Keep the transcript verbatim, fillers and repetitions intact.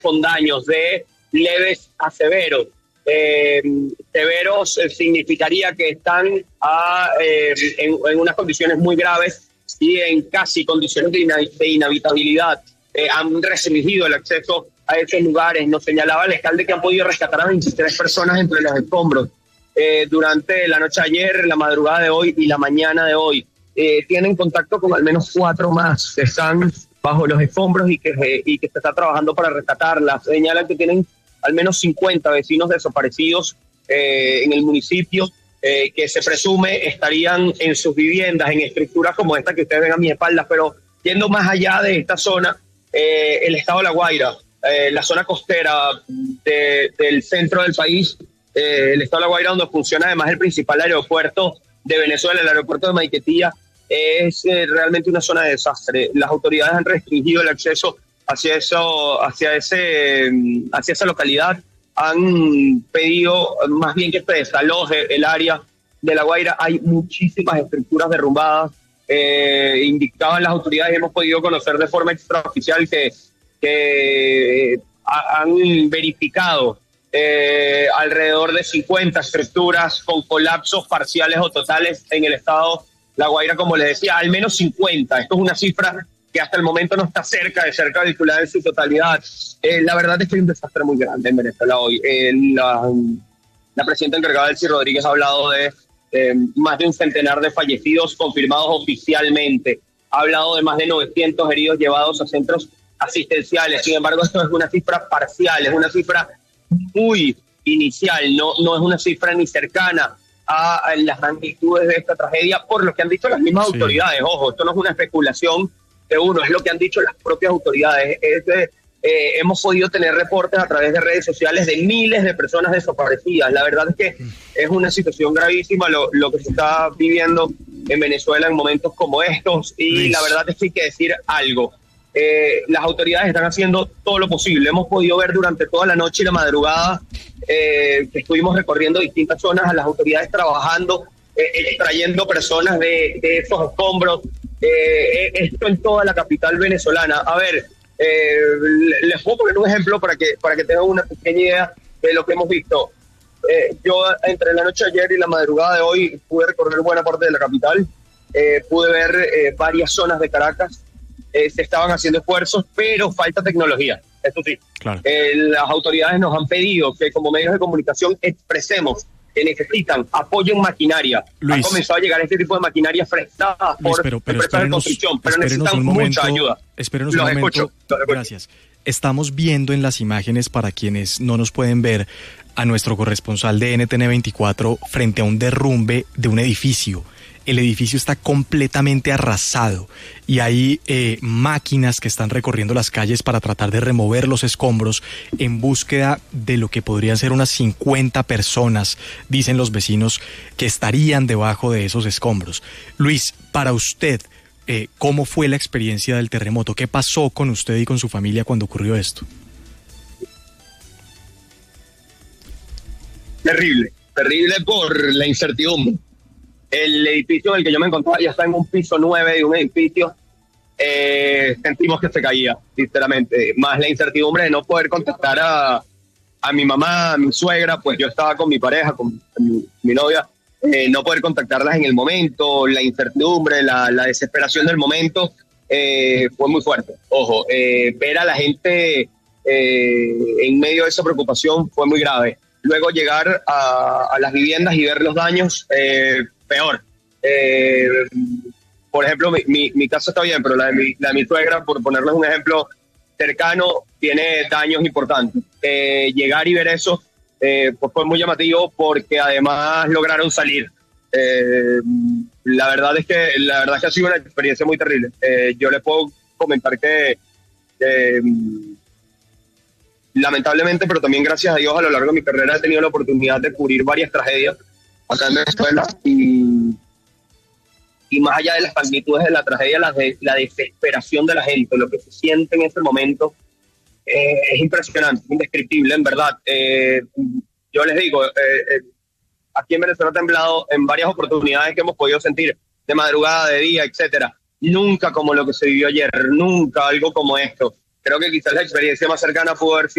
con daños de leves a severos. Eh, severos eh, significaría que están a, eh, en, en unas condiciones muy graves y en casi condiciones de, ina- de inhabitabilidad. Eh, han restringido el acceso a esos lugares. Nos señalaba el alcalde que han podido rescatar a veintitrés personas entre los escombros eh, durante la noche de ayer, la madrugada de hoy y la mañana de hoy. Eh, tienen contacto con al menos cuatro más que están bajo los escombros y que, eh, y que se está trabajando para rescatarlas. Señalan que tienen al menos cincuenta vecinos desaparecidos eh, en el municipio, eh, que se presume estarían en sus viviendas, en estructuras como esta que ustedes ven a mi espalda, pero yendo más allá de esta zona, eh, el estado de La Guaira, eh, la zona costera de, del centro del país, eh, el estado de La Guaira, donde funciona además el principal aeropuerto de Venezuela, el aeropuerto de Maiquetía, es eh, realmente una zona de desastre. Las autoridades han restringido el acceso hacia eso, hacia ese, hacia esa localidad. Han pedido más bien que se desaloje el área de La Guaira. Hay muchísimas estructuras derrumbadas. Eh, indicaban las autoridades, hemos podido conocer de forma extraoficial que, que ha, han verificado eh, alrededor de cincuenta estructuras con colapsos parciales o totales en el estado La Guaira, como les decía, al menos cincuenta. Esto es una cifra que hasta el momento no está cerca de ser calculada en su totalidad. Eh, la verdad es que hay un desastre muy grande en Venezuela hoy. Eh, la, la presidenta encargada, Delcy Rodríguez, ha hablado de eh, más de un centenar de fallecidos confirmados oficialmente. Ha hablado de más de novecientos heridos llevados a centros asistenciales. Sin embargo, esto es una cifra parcial, es una cifra muy inicial, no, no es una cifra ni cercana a, a las magnitudes de esta tragedia, por lo que han dicho las mismas sí. autoridades. Ojo, esto no es una especulación de uno, es lo que han dicho las propias autoridades. Es de, eh, hemos podido tener reportes a través de redes sociales de miles de personas desaparecidas. La verdad es que es una situación gravísima lo, lo que se está viviendo en Venezuela en momentos como estos, y Luis, la verdad es que hay que decir algo. Eh, las autoridades están haciendo todo lo posible. Hemos podido ver durante toda la noche y la madrugada eh, que estuvimos recorriendo distintas zonas, a las autoridades trabajando, eh, extrayendo personas de, de esos escombros. Eh, esto en toda la capital venezolana. A ver, eh, les puedo poner un ejemplo para que, para que tengan una pequeña idea de lo que hemos visto. Eh, yo entre la noche de ayer y la madrugada de hoy pude recorrer buena parte de la capital, eh, pude ver eh, varias zonas de Caracas. Eh, se estaban haciendo esfuerzos, pero falta tecnología, eso sí. Claro. Eh, las autoridades nos han pedido que como medios de comunicación expresemos que necesitan apoyo en maquinaria. Luis, ha comenzado a llegar este tipo de maquinaria prestada por Luis, pero, pero empresas de construcción, pero necesitan mucha ayuda. Espérenos un momento. Escucho, Gracias. Estamos viendo en las imágenes, para quienes no nos pueden ver, a nuestro corresponsal de N T N veinticuatro frente a un derrumbe de un edificio. El edificio está completamente arrasado y hay eh, máquinas que están recorriendo las calles para tratar de remover los escombros en búsqueda de lo que podrían ser unas cincuenta personas, dicen los vecinos, que estarían debajo de esos escombros. Luis, para usted, eh, ¿cómo fue la experiencia del terremoto? ¿Qué pasó con usted y con su familia cuando ocurrió esto? Terrible, terrible por la incertidumbre. El edificio en el que yo me encontraba ya está en un piso nueve de un edificio. Eh, sentimos que se caía, sinceramente. Más la incertidumbre de no poder contactar a, a mi mamá, a mi suegra, pues yo estaba con mi pareja, con mi, mi novia. Eh, no poder contactarlas en el momento, la incertidumbre, la, la desesperación del momento, eh, fue muy fuerte. Ojo, eh, ver a la gente eh, en medio de esa preocupación fue muy grave. Luego llegar a, a las viviendas y ver los daños, eh, peor. Eh, por ejemplo, mi, mi, mi casa está bien, pero la de mi, la de mi suegra, por ponerles un ejemplo cercano, tiene daños importantes. Eh, llegar y ver eso eh, pues fue muy llamativo, porque además lograron salir. Eh, la verdad es que la verdad es que ha sido una experiencia muy terrible. Eh, yo les puedo comentar que eh, lamentablemente, pero también gracias a Dios, a lo largo de mi carrera he tenido la oportunidad de cubrir varias tragedias acá en Venezuela, y, y más allá de las magnitudes de la tragedia, la, de, la desesperación de la gente, lo que se siente en ese momento, eh, es impresionante, indescriptible, en verdad. Eh, yo les digo, eh, eh, aquí en Venezuela ha temblado en varias oportunidades que hemos podido sentir, de madrugada, de día, etcétera. Nunca como lo que se vivió ayer, nunca algo como esto. creo que quizás la experiencia más cercana pudo haber sido